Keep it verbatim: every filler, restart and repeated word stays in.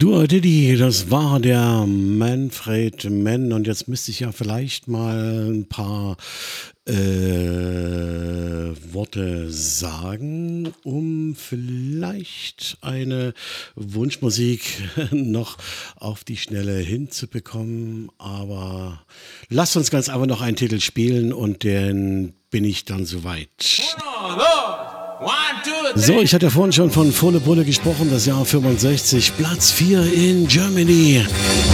Sugar Diddy, das war der Manfred Mann. Und jetzt müsste ich ja vielleicht mal ein paar äh, Worte sagen, um vielleicht eine Wunschmusik noch auf die Schnelle hinzubekommen. Aber lasst uns ganz einfach noch einen Titel spielen und dann bin ich dann soweit. So, ich hatte ja vorhin schon von Volle Pulle gesprochen, das Jahr fünfundsechzig, Platz vier in Germany.